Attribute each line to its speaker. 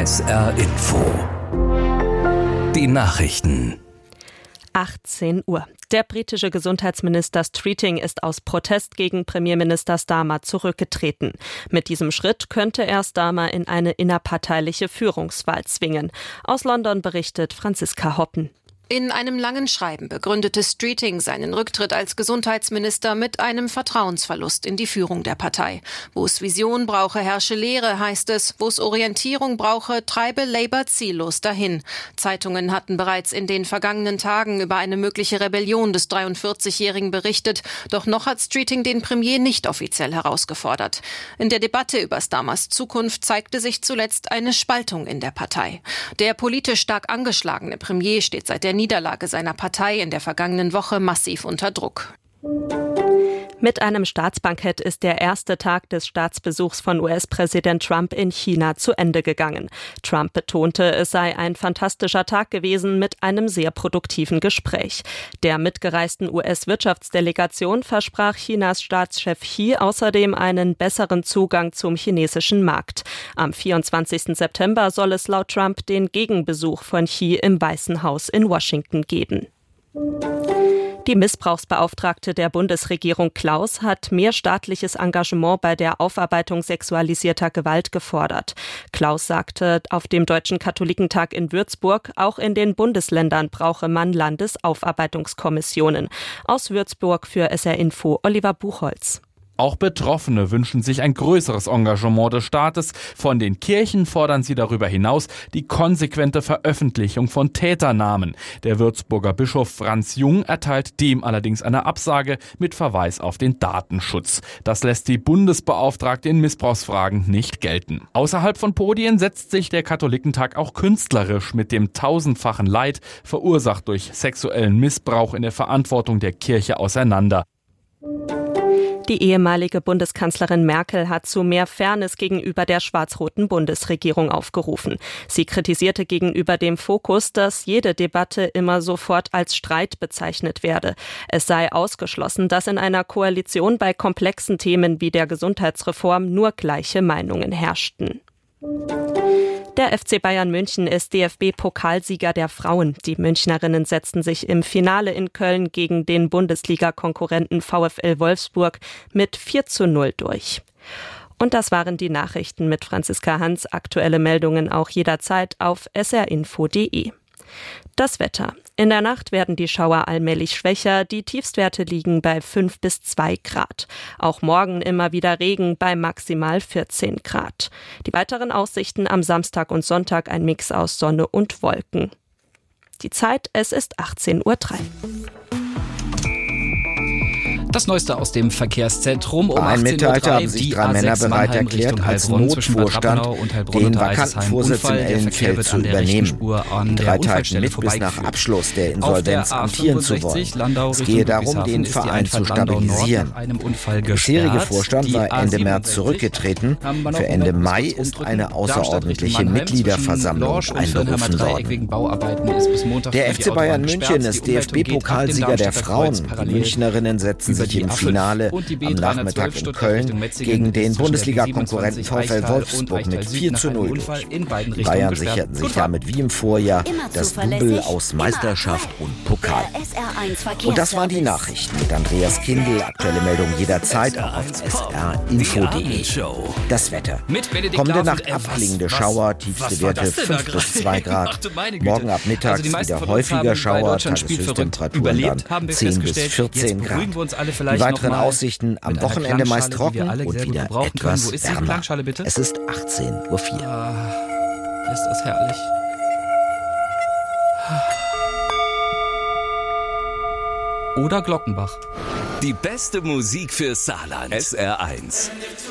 Speaker 1: SR Info. Die Nachrichten.
Speaker 2: 18 Uhr. Der britische Gesundheitsminister Streeting ist aus Protest gegen Premierminister Starmer zurückgetreten. Mit diesem Schritt könnte er Starmer in eine innerparteiliche Führungswahl zwingen. Aus London berichtet Franziska Hoppen.
Speaker 3: In einem langen Schreiben begründete Streeting seinen Rücktritt als Gesundheitsminister mit einem Vertrauensverlust in die Führung der Partei. Wo es Vision brauche, herrsche Lehre, heißt es. Wo es Orientierung brauche, treibe Labour ziellos dahin. Zeitungen hatten bereits in den vergangenen Tagen über eine mögliche Rebellion des 43-Jährigen berichtet. Doch noch hat Streeting den Premier nicht offiziell herausgefordert. In der Debatte über Starmers Zukunft zeigte sich zuletzt eine Spaltung in der Partei. Der politisch stark angeschlagene Premier steht seit der Niederlage seiner Partei in der vergangenen Woche massiv unter Druck.
Speaker 2: Mit einem Staatsbankett ist der erste Tag des Staatsbesuchs von US-Präsident Trump in China zu Ende gegangen. Trump betonte, es sei ein fantastischer Tag gewesen mit einem sehr produktiven Gespräch. Der mitgereisten US-Wirtschaftsdelegation versprach Chinas Staatschef Xi außerdem einen besseren Zugang zum chinesischen Markt. Am 24. September soll es laut Trump den Gegenbesuch von Xi im Weißen Haus in Washington geben. Die Missbrauchsbeauftragte der Bundesregierung Klaus hat mehr staatliches Engagement bei der Aufarbeitung sexualisierter Gewalt gefordert. Klaus sagte auf dem Deutschen Katholikentag in Würzburg, auch in den Bundesländern brauche man Landesaufarbeitungskommissionen. Aus Würzburg für SR Info Oliver Buchholz.
Speaker 4: Auch Betroffene wünschen sich ein größeres Engagement des Staates. Von den Kirchen fordern sie darüber hinaus die konsequente Veröffentlichung von Täternamen. Der Würzburger Bischof Franz Jung erteilt dem allerdings eine Absage mit Verweis auf den Datenschutz. Das lässt die Bundesbeauftragte in Missbrauchsfragen nicht gelten. Außerhalb von Podien setzt sich der Katholikentag auch künstlerisch mit dem tausendfachen Leid, verursacht durch sexuellen Missbrauch in der Verantwortung der Kirche, auseinander.
Speaker 2: Die ehemalige Bundeskanzlerin Merkel hat zu mehr Fairness gegenüber der schwarz-roten Bundesregierung aufgerufen. Sie kritisierte gegenüber dem Fokus, dass jede Debatte immer sofort als Streit bezeichnet werde. Es sei ausgeschlossen, dass in einer Koalition bei komplexen Themen wie der Gesundheitsreform nur gleiche Meinungen herrschten. Der FC Bayern München ist DFB-Pokalsieger der Frauen. Die Münchnerinnen setzten sich im Finale in Köln gegen den Bundesliga-Konkurrenten VfL Wolfsburg mit 4:0 durch. Und das waren die Nachrichten mit Franziska Hans. Aktuelle Meldungen auch jederzeit auf srinfo.de. Das Wetter. In der Nacht werden die Schauer allmählich schwächer. Die Tiefstwerte liegen bei 5 bis 2 Grad. Auch morgen immer wieder Regen bei maximal 14 Grad. Die weiteren Aussichten am Samstag und Sonntag ein Mix aus Sonne und Wolken. Die Zeit, es ist 18:03 Uhr.
Speaker 5: Das Neueste aus dem Verkehrszentrum.
Speaker 6: Um 18:03 Uhr haben sich 3 Männer bereit erklärt, als Notvorstand den vakanten Vorsitz in Ellenfeld zu übernehmen. Die 3 teilten mit, bis nach Abschluss der Insolvenz amtieren zu wollen. Es gehe darum, den Verein zu stabilisieren. Der bisherige Vorstand war Ende März zurückgetreten. Für Ende Mai ist eine außerordentliche Mitgliederversammlung einberufen worden. Der FC Bayern München ist DFB-Pokalsieger der Frauen. Die Münchnerinnen setzen sich im Finale am Nachmittag in Köln gegen den Bundesliga-Konkurrenten VfL Wolfsburg mit 4:0 durch. Die Bayern sicherten sich damit wie im Vorjahr das Double aus Meisterschaft und Pokal. Und das waren die Nachrichten mit Andreas Kindl. Aktuelle Meldungen jederzeit auch auf srinfo.de. Das Wetter. Kommende Nacht abklingende Schauer, tiefste Werte 5 bis 2 Grad. Morgen ab mittags wieder häufiger Schauer, Tageshöchsttemperaturen dann 10 bis 14 Grad. Die weiteren Aussichten am Wochenende meist trocken und wieder etwas wärmer. Es ist 18:04 Uhr.
Speaker 5: Ist das herrlich. Oder Glockenbach.
Speaker 1: Die beste Musik für Saarland. SR1.